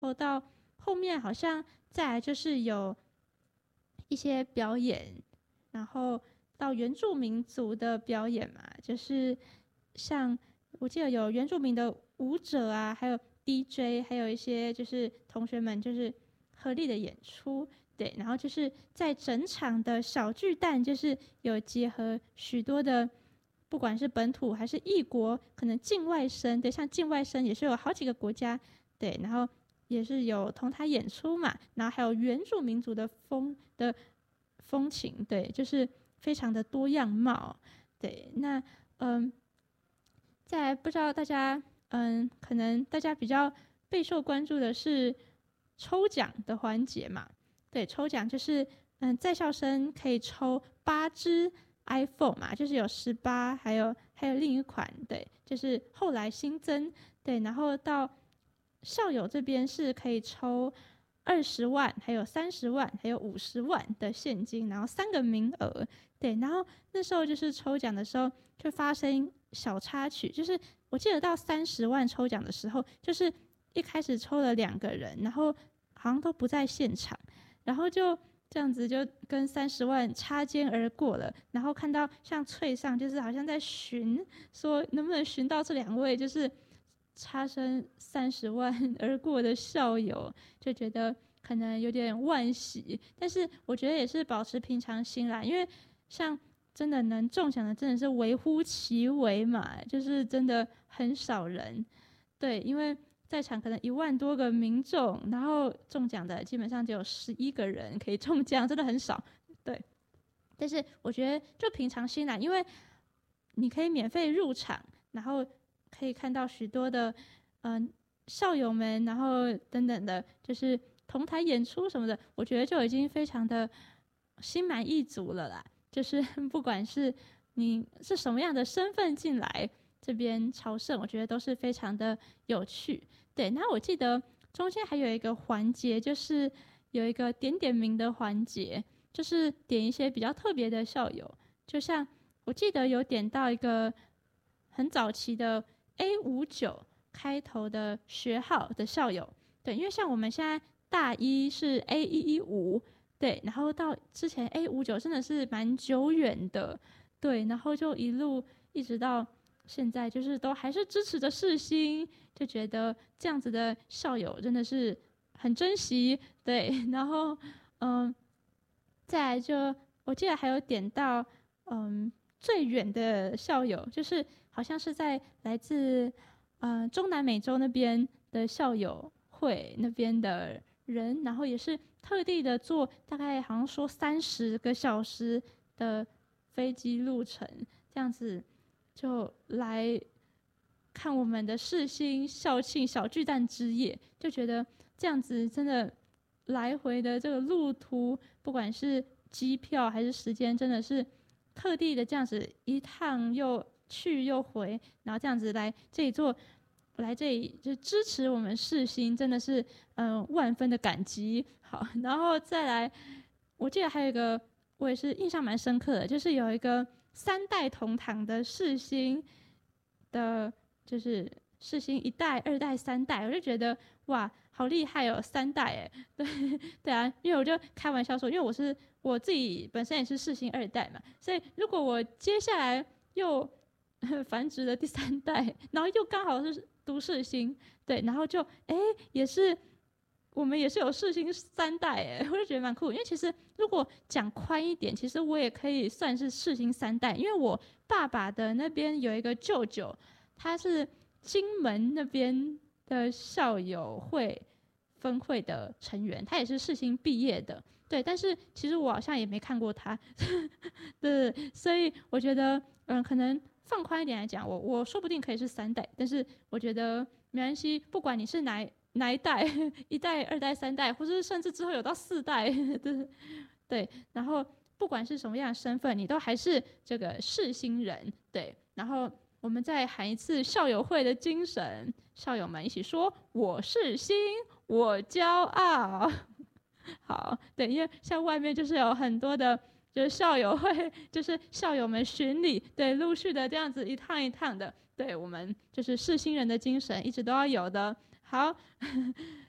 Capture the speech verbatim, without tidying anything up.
后到后面好像再来就是有一些表演，然后到原住民族的表演嘛，就是像我记得有原住民的舞者啊，还有 D J， 还有一些就是同学们就是合力的演出。对，然后就是在整场的小巨蛋，就是有结合许多的，不管是本土还是异国，可能境外生，对，像境外生也是有好几个国家，对，然后也是有同台演出嘛，然后还有原住民族的风的风情，对，就是非常的多样貌，对，那嗯，再来不知道大家嗯，可能大家比较备受关注的是抽奖的环节嘛。对，抽奖就是嗯，在校生可以抽八支 iPhone 嘛，就是有十八，还有还有另一款，对，就是后来新增，对，然后到校友这边是可以抽二十万，还有三十万，还有五十万的现金，然后三个名额，对，然后那时候就是抽奖的时候就发生小插曲，就是我记得到三十万抽奖的时候，就是一开始抽了两个人，然后好像都不在现场。然后就这样子就跟三十万擦肩而过了，然后看到像翠上就是好像在寻，说能不能寻到这两位就是擦身三十万而过的校友，就觉得可能有点惋惜，但是我觉得也是保持平常心啦，因为像真的能中奖的真的是微乎其微嘛，就是真的很少人，对，因为在场可能一万多个民众，然后中奖的基本上只有十一个人可以中奖，真的很少。对，但是我觉得就平常心啦，因为你可以免费入场，然后可以看到许多的嗯、呃、校友们，然后等等的，就是同台演出什么的，我觉得就已经非常的心满意足了啦。就是不管是你是什么样的身份进来这边朝圣，我觉得都是非常的有趣。对，那我记得中间还有一个环节，就是有一个点点名的环节，就是点一些比较特别的校友，就像我记得有点到一个很早期的 A 五九 开头的学号的校友，对，因为像我们现在大一是 A 一一五，对，然后到之前 A 五九真的是蛮久远的，对，然后就一路一直到现在，就是都还是支持着世新，就觉得这样子的校友真的是很珍惜，对，然后嗯，再来就我记得还有点到嗯最远的校友，就是好像是在来自呃中南美洲那边的校友会那边的人，然后也是特地的坐大概好像说三十个小时的飞机路程，这样子就来看我们的世新校庆小巨蛋之夜，就觉得这样子真的来回的这个路途，不管是机票还是时间，真的是特地的这样子一趟又去又回，然后这样子来这里做，来这里就支持我们世新，真的是嗯、呃、万分的感激。好，然后再来，我记得还有一个我也是印象蛮深刻的，就是有一个三代同堂的世新的，就是世新一代、二代、三代，我就觉得哇，好厉害哦，三代哎，对对啊，因为我就开玩笑说，因为我是我自己本身也是世新二代嘛，所以如果我接下来又繁殖了第三代，然后又刚好是读世新，对，然后就哎也是。我们也是有世新三代哎，我就觉得蛮酷。因为其实如果讲宽一点，其实我也可以算是世新三代，因为我爸爸的那边有一个舅舅，他是金门那边的校友会分会的成员，他也是世新毕业的。对，但是其实我好像也没看过他，对，所以我觉得，嗯，可能放宽一点来讲，我我说不定可以是三代，但是我觉得没关系，不管你是哪哪一代，一代、二代、三代，或者甚至之后有到四代，对对，然后不管是什么样的身份，你都还是这个世新人，对，然后我们再喊一次校友会的精神，校友们一起说：“我世新，我骄傲。”好，对，因为像外面就是有很多的，就是校友会，就是校友们巡礼，对，陆续的这样子一趟一趟的，对我们就是世新人的精神一直都要有的。好，